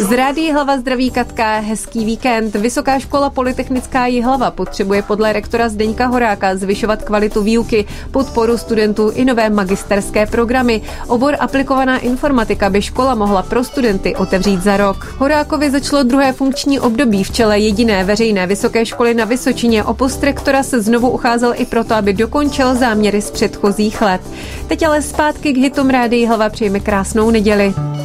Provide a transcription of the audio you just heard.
Z Rádií Hlava zdraví Katka, hezký víkend. Vysoká škola Polytechnická Jihlava potřebuje podle rektora Zdeňka Horáka zvyšovat kvalitu výuky, podporu studentů i nové magisterské programy. Obor aplikovaná informatika by škola mohla pro studenty otevřít za rok. Horákovi začalo druhé funkční období v čele jediné veřejné vysoké školy na Vysočině. O post rektora se znovu ucházel i proto, aby dokončil záměry z předchozích let. Teď ale zpátky k hitům Rádií Hlava, přejeme krásnou neděli.